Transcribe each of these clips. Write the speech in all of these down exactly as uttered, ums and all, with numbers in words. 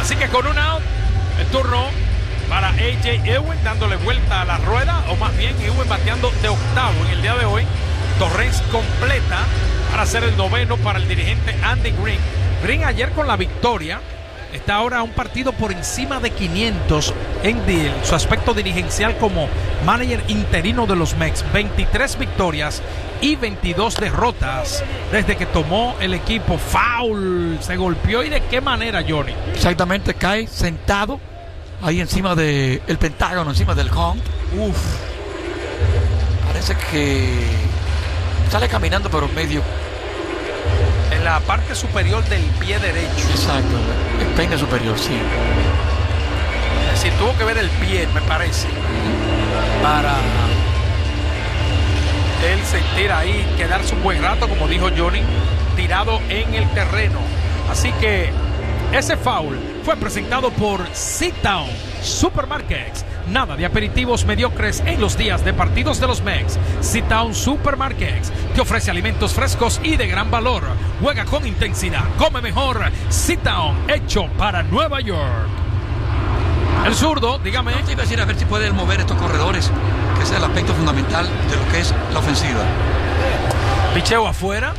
Así que con un out, el turno para A J Ewing dándole vuelta a la rueda, o más bien Ewing bateando de octavo en el día de hoy. Torrens completa para ser el noveno para el dirigente Andy Green. Green ayer con la victoria está ahora a un partido por encima de quinientos en de, su aspecto dirigencial como manager interino de los Mex. veintitrés victorias y veintidós derrotas desde que tomó el equipo. Foul, se golpeó, y de qué manera, Johnny. Exactamente, cae sentado ahí encima del pentágono, encima del home. Uf. Parece que sale caminando pero medio en la parte superior del pie derecho. Exacto, el peine superior, sí. Es decir, tuvo que ver el pie, me parece, para él sentir ahí, quedarse un buen rato, como dijo Johnny, tirado en el terreno. Así que ese foul fue presentado por Sit-Down Supermarkets. Nada de aperitivos mediocres en los días de partidos de los Mex. Sit-Down Supermarkets te ofrece alimentos frescos y de gran valor. Juega con intensidad, come mejor. Sit-Down, hecho para Nueva York. El zurdo, dígame. No, te iba a decir a ver si puede mover estos corredores, que es el aspecto fundamental de lo que es la ofensiva. Picheo afuera.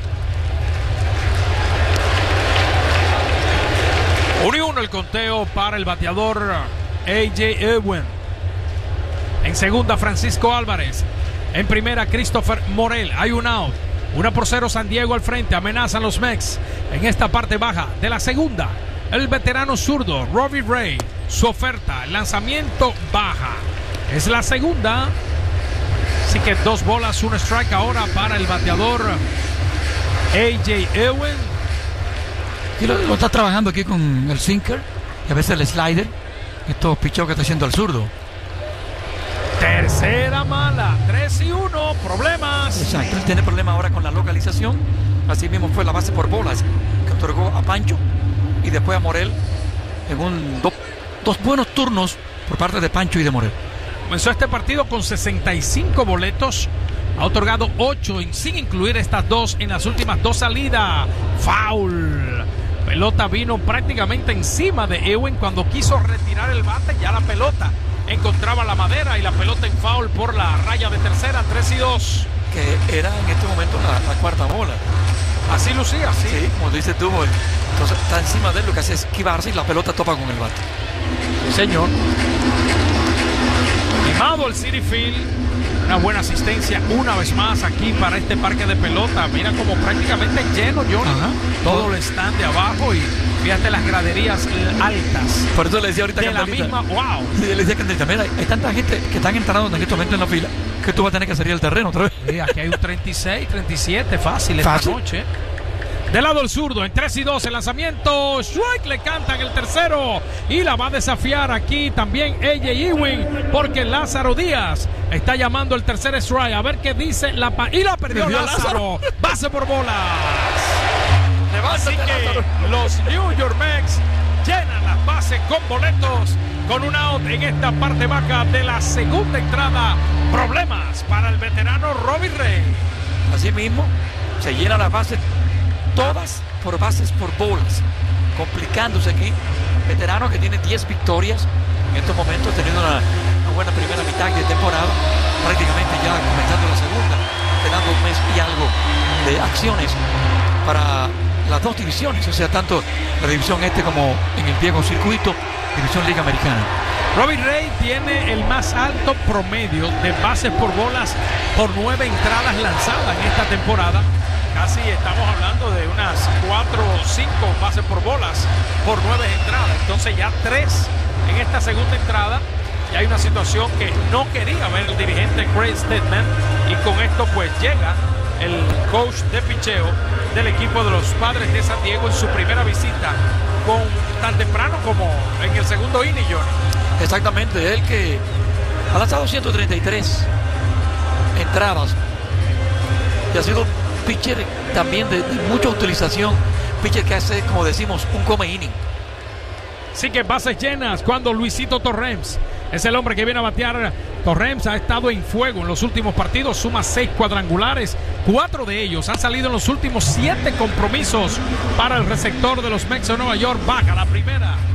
uno y uno el conteo para el bateador A J Ewing. En segunda, Francisco Álvarez. En primera, Christopher Morel. Hay un out. Una por cero, San Diego al frente. Amenazan los Mex. En esta parte baja de la segunda, el veterano zurdo Robbie Ray. Su oferta, el lanzamiento baja. Es la segunda. Así que dos bolas, un strike ahora para el bateador A J Ewing. Y lo, lo está trabajando aquí con el sinker y a veces el slider. Estos picheos que está haciendo el zurdo. Tercera mala, tres y uno, problemas. Exacto, él tiene problemas ahora con la localización. Así mismo fue la base por bolas que otorgó a Pancho y después a Morel en un do, dos buenos turnos por parte de Pancho y de Morel. Comenzó este partido con sesenta y cinco boletos. Ha otorgado ocho sin incluir estas dos en las últimas dos salidas. Foul. Pelota vino prácticamente encima de Ewing cuando quiso retirar el bate. Ya la pelota encontraba la madera y la pelota en foul por la raya de tercera, tres y dos. Que era en este momento la, la cuarta bola. Así lucía, sí. Sí, como dices tú, entonces está encima de él, lo que hace es esquivarse y la pelota topa con el bate. Señor. Animado el Citi Field. Una buena asistencia una vez más aquí para este parque de pelota. Mira como prácticamente lleno, Johnny. Ajá. Todo el stand de abajo y fíjate las graderías altas. Por eso le decía ahorita de la misma, wow. Sí, le decía que mira, hay tanta gente que están entrando en este momento en la fila que tú vas a tener que salir al terreno otra vez. Sí, aquí hay un treinta y seis, treinta y siete fácil esta ¿Fácil? noche. Del lado del zurdo, en tres y dos el lanzamiento. Strike, le cantan el tercero. Y la va a desafiar aquí también A J Ewing, porque Lázaro Díaz está llamando el tercer strike. A ver qué dice la pa y la perdió, perdió Lázaro. Lázaro. Base por bolas. Así que Lázaro. Los New York Mets llenan las bases con boletos, con un out en esta parte baja de la segunda entrada. Problemas para el veterano Robbie Ray. Así mismo, se llenan las bases todas por bases por bolas, complicándose aquí. Veterano que tiene diez victorias en estos momentos, teniendo una, una buena primera mitad de temporada, prácticamente ya comenzando la segunda, quedando un mes y algo de acciones para las dos divisiones, o sea, tanto la división este como en el viejo circuito, división Liga Americana. Robbie Ray tiene el más alto promedio de bases por bolas por nueve entradas lanzadas en esta temporada. Casi estamos hablando de unas cuatro o cinco bases por bolas por nueve entradas. Entonces ya tres en esta segunda entrada. Y hay una situación que no quería ver el dirigente Craig Stedman. Y con esto pues llega el coach de picheo del equipo de los Padres de San Diego en su primera visita con tan temprano como en el segundo inning, Johnny. Exactamente, él que ha lanzado ciento treinta y tres entradas y ha sido pitcher también de, de mucha utilización, pitcher que hace, como decimos, un come inning. Sí, que bases llenas cuando Luisito Torrens es el hombre que viene a batear. Torrens ha estado en fuego en los últimos partidos, suma seis cuadrangulares, cuatro de ellos han salido en los últimos siete compromisos para el receptor de los Mets de Nueva York. Baja la primera.